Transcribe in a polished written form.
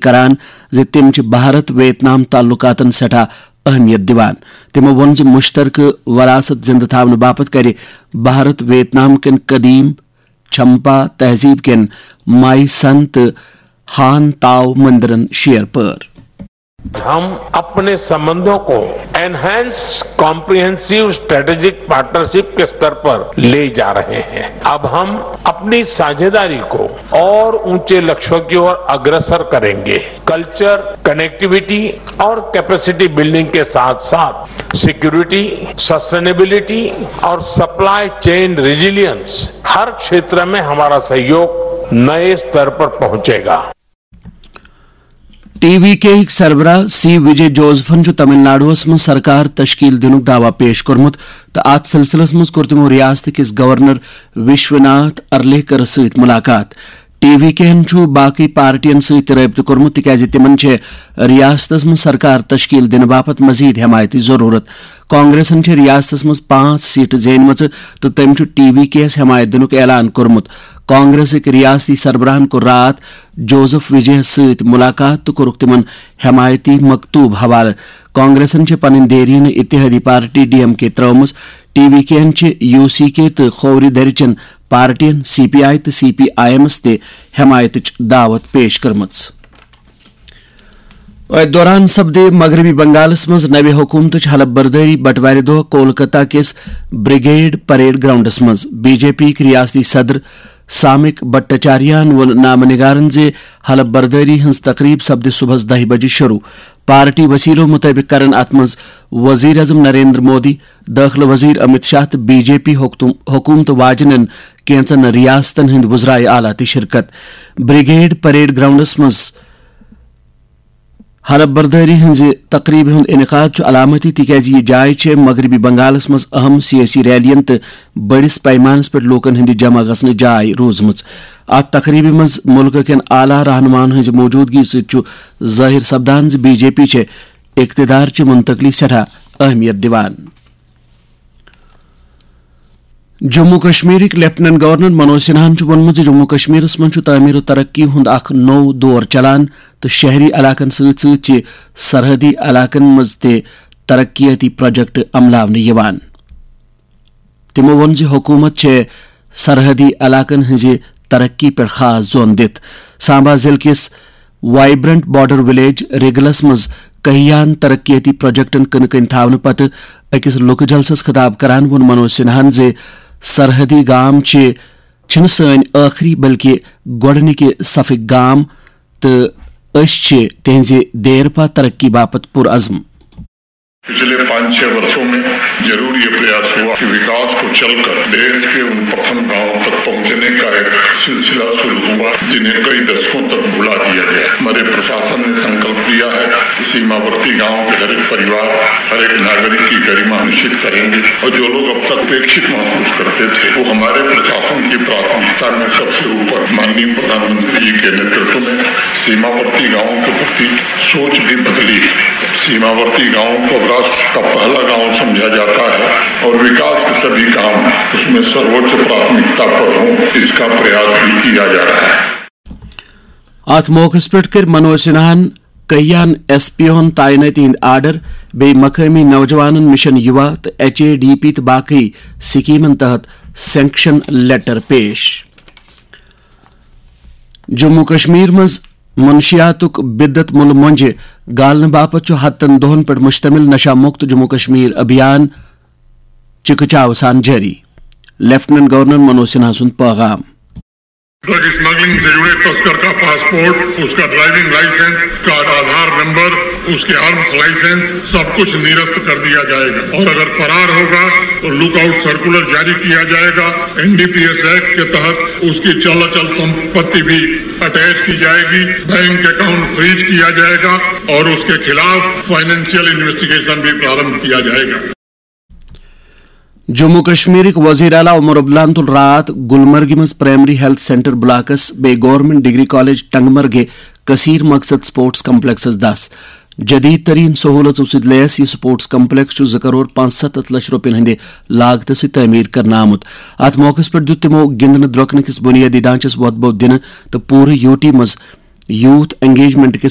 کران زِ تم چھ بھارت ویتنام تعلقاتن سٹھا اہمیت دیوان. تمو وون زِ مشترکہ وراثت زندہ تھاونہٕ باپت کرِ بھارت ویتنام کٮ۪ن قدیم چھمپا تہذیب کٮ۪ن مائی سن تو ہان تاو مندرن شیر پر. ہم اپنے سمبندوں کو انہینس کمپریہنسو اسٹریٹجک پارٹنرشپ کے سطح پر لے جا رہے ہیں. اب ہم اپنی ساجھیداری کو اور اونچے لکشوں کی اور اگرسر کریں گے. کلچر، کنیکٹیویٹی اور کیپیسٹی بلڈنگ کے ساتھ ساتھ سیکیورٹی، سسٹینیبلٹی اور سپلائی چین ریزیلینس ہر چھیتر میں ہمارا سہیوگ نئے سطر پر پہنچے گا. ٹی وی کے سربراہ سی وجے جوزفن تمل ناڈوس من سرکار تشکیل دنک دعوی پیش کورمت تو ات سلسلس مز کور تمو ریاست کس گورنر وشوناتھ ارلیکر ست ملاقات. ٹی وی کے باقی پارٹین ست رابطہ کورمت تکیاز تمن ریاستس من سرکار تشکیل دن باپت مزید حمایتی ضرورت. کانگریسن ریاستس مز 5 سیٹ زینم تو تم ٹی وی کے حمایت دنک اعلان کورمت. کانگریسک ریاستی سربراہن کو رات جوزف وجے ست ملاقات تو کورک تمن حمایتی مکتوب حوالہ. کانگریسن پن دیرین اتحادی پارٹی ڈی ایم کے ترمز. ٹی وی کے یو سی کے تو خوری درچن پارٹین سی پی آئی تو سی پی آئی ایمس تہ حمایت دعوت پیش کرمت. دوران سپدے مغربی بنگالس مز نوِ حکومت حلف برداری بٹوار دہ کولکتہ کس بریگیڈ پریڈ گراؤنڈس مز. بی جے پی ریاستی صدر سامک بٹاچاریان وون نامہ نگارن زِ حلف برداری ہز تقریب سپدِ صبح 10 بجے شروع. پارٹی وسیلوں مطابق کرن ات مز وزیر اعظم نریندر مودی، داخلہ وزیر امت شاہ تو بی جے پی حکومت واجنن کینچن ریاستن ہند وزرائے اعلیٰ تہ شرکت. بریگیڈ پریڈ گراؤنڈس مز حلف برداری ہز تقریب ہند انعقاد علامتی تکیاز یہ جائے مغربی بنگالس مز اہم سیاسی ریلین تو بڑس پیمانس پہ لوکن ہند جمع گھن جائے روزم. ات تقریب مز ملک کن اعلیٰ رہنمان ہز موجودگی ست ظاہر سپدان زِ بی جے پی اقتدار چہ منتقلی سٹھا اہمیت دیوان. جموں کشمیرک لیفٹننٹ گورنر منوج سنہاہن وونمت زِ جموں کشمیرس من تعمیر و ترقی ہند اخ نو دور چلان تو شہری علاقن ست ست سرحدی علاقن مز تہ ترقیاتی پروجیکٹ عملاونہ یوان. تمو وون زِ حکومت سرحدی علاقن ہز ترقی پہ خاص زون دت. سامبا ضلع کس وائبرنٹ بارڈر ولیج ریگلس مز کہیان ترقیاتی پروجیکٹن کن کن تھاونہ پتہ اکس لوک جلسس خطاب کران وون منوج سنہاہن زِ سرحدی گام چھن سن آخری بلکہ گۄڈنِکہِ صفٕکۍ گام تو أسۍ تہذ دیر پا ترقی باپت پرعزم. پچھلے 5-6 برسوں میں ضرور یہ پریاس ہوا کہ وکاس کو چل کر دیش کے ان پرتھم گاؤں تک پہنچنے کا ایک سلسلہ شروع ہوا جنہیں کئی دشکوں تک بھلا دیا گیا. ہمارے پرشاسن نے سنکلپ دیا ہے کہ سیماورتی گاؤں کے ہر ایک پریوار، ہر ایک ناگرک کی گرما نشچت کریں گے اور جو لوگ اب تک اپیکشت محسوس کرتے تھے وہ ہمارے پرشاسن کی پراتھمکتا میں سب سے اوپر. ماننی پردھان منتری جی کے نیترتو میں سیماورتی گاؤں کے پرتی سوچ بھی بدلی. سیماورتی گاؤں کو راشٹر کا پہلا گاؤں سمجھا جاتا ہے اور وکاس کے سبھی کام اس میں سروچ پراتھمکتا پر ہوں، اس کا پریاس بھی کیا جا رہا ہے. ات موقع پہ کر منوج سنہاہن کہیان ایس پی ہن تعیناتی ہند آرڈر بی مقامی نوجوانن مشن یوا تو ایچ اے ڈی پی تو باقی سکیمن تحت سینکشن لیٹر پیش. جموں کشمیر مز منشیاتک بدت مل منجہ گالن باپت 7 دہن پہ مشتمل نشہ مکت جموں کشمیر ابھیان چکچاو سان جاری. لیفٹننٹ گورنر منوج سنہا سند پیغام. ڈرگ اسمگلنگ سے جڑے تسکر کا پاسپورٹ، اس کا ڈرائیونگ لائسنس، کا آدھار نمبر، اس کے آرمز لائسنس سب کچھ نرست کر دیا جائے گا اور اگر فرار ہوگا تو لک آؤٹ سرکولر جاری کیا جائے گا. N D P S act کے تحت اس کی چل اچل سمپتی بھی اٹیچ کی جائے گی. بینک اکاؤنٹ فریز کیا جائے گا اور اس کے خلاف فائنینشیل انویسٹیگیشن بھی پرارمبھ کیا جائے گا. جموں کشمیر وزیر اعلیٰ عمر عبداللہ تل رات گلمرگ مز پرائمری ہیلتھ سینٹر بلاکس بے گورنمنٹ ڈگری کالج ٹنگمرگ کثیر مقصد سپورٹس کمپلیکسس دس. جدید ترین سہولتوں ست لیس یہ سپورٹس کمپلیکس 2 کروڑ 65 لچھ روپین ہندِ لاگت سے تعمیر کرنا آمت. ات موقع پہ دت تمو گندن درۄکنہ کس بنیادی ڈھانچس ووت بوت دن تو پورے یو ٹی مز یوتھ انگیجمنٹ